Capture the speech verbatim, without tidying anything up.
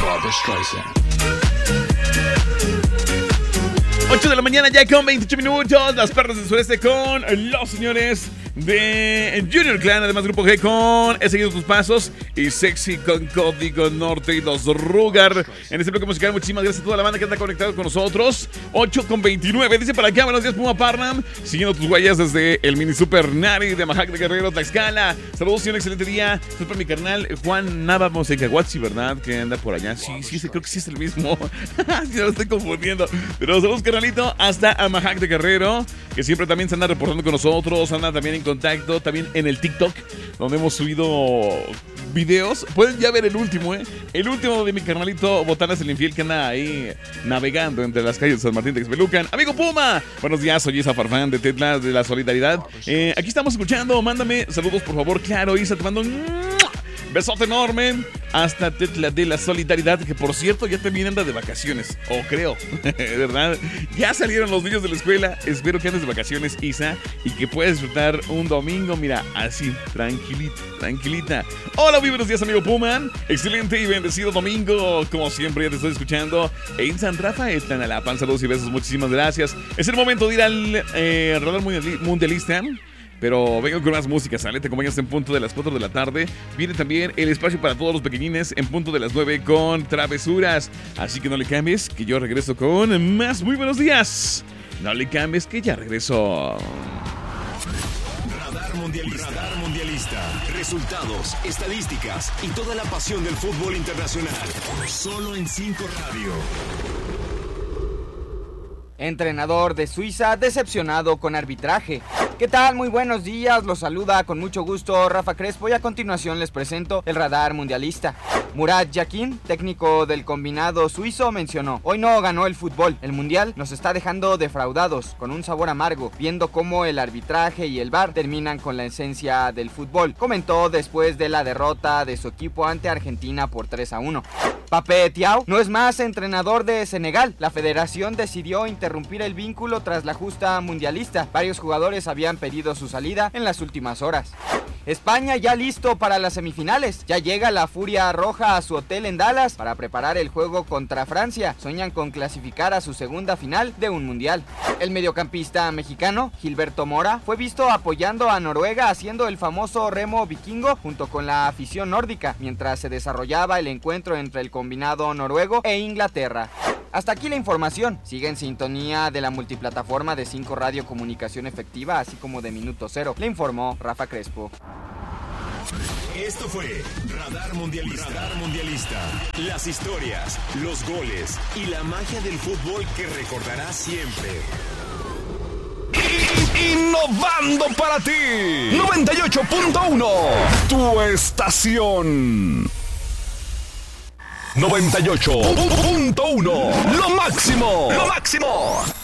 Barbra Streisand. ocho de la mañana ya con veintiocho minutos. Las perras del sureste con los señores de Junior Clan. Además Grupo G con He seguido tus pasos. Y Sexy con Código Norte y los Rugar. En este bloque musical, muchísimas gracias a toda la banda que anda conectado con nosotros. ocho con veintinueve. Dice para acá, buenos días Puma Parnam. Siguiendo tus huellas desde el mini super Nari de Majac de Guerrero, Tlaxcala. Saludos y un excelente día. Esto es para mi carnal Juan Nava Mosecahuatzi, ¿verdad? Que anda por allá. Sí, sí, sí, creo que sí es el mismo. Sí, lo estoy confundiendo. Pero saludos, carnalito, hasta a Majac de Guerrero, que siempre también se anda reportando con nosotros. Anda también en contacto, también en el TikTok, donde hemos subido videos. Pueden ya ver el último, ¿eh? El último de mi carnalito Botanas el Infiel, que anda ahí navegando entre las calles de San Martín de Xbelucan. Amigo Puma, buenos días, soy Isa Farfán de Tetla de la Solidaridad. Eh, aquí estamos escuchando, mándame saludos por favor. Claro, Isa, te mando un besote enorme hasta Tetla de la Solidaridad, que por cierto ya también anda de vacaciones, o creo, ¿verdad? Ya salieron los niños de la escuela. Espero que andes de vacaciones, Isa, y que puedas disfrutar un domingo, mira, así, tranquilita, tranquilita. Hola, muy buenos días, amigo Puma. Excelente y bendecido domingo. Como siempre, ya te estoy escuchando en San Rafael, Tanalapan. Saludos y besos, muchísimas gracias. Es el momento de ir al eh, radar mundialista. Pero vengo con más música, ¿sale? Te acompañas en punto de las cuatro de la tarde. Viene también el espacio para todos los pequeñines en punto de las nueve con travesuras. Así que no le cambies, que yo regreso con más. Muy buenos días. No le cambies, que ya regreso. Radar Mundialista. Radar Mundialista. Resultados, estadísticas y toda la pasión del fútbol internacional. Solo en cinco Radio. Entrenador de Suiza decepcionado con arbitraje. ¿Qué tal? Muy buenos días, los saluda con mucho gusto Rafa Crespo y a continuación les presento el radar mundialista. Murat Yakin, técnico del combinado suizo, mencionó: hoy no ganó el fútbol, el mundial nos está dejando defraudados, con un sabor amargo, viendo cómo el arbitraje y el V A R terminan con la esencia del fútbol, comentó después de la derrota de su equipo ante Argentina por tres a uno. Pape Thiaw no es más entrenador de Senegal. La federación decidió interrumpir el vínculo tras la justa mundialista. Varios jugadores habían pedido su salida en las últimas horas. España ya listo para las semifinales. Ya llega la Furia Roja a su hotel en Dallas para preparar el juego contra Francia. Sueñan con clasificar a su segunda final de un mundial. El mediocampista mexicano Gilberto Mora fue visto apoyando a Noruega haciendo el famoso remo vikingo junto con la afición nórdica mientras se desarrollaba el encuentro entre el combinado noruego e Inglaterra. Hasta aquí la información. Sigue en sintonía de la multiplataforma de cinco Radio Comunicación Efectiva, así como de Minuto Cero. Le informó Rafa Crespo. Esto fue Radar Mundialista. Radar Mundialista. Las historias, los goles y la magia del fútbol que recordarás siempre. Innovando para ti. noventa y ocho punto uno. Tu estación. noventa y ocho punto uno. Lo máximo. Lo máximo.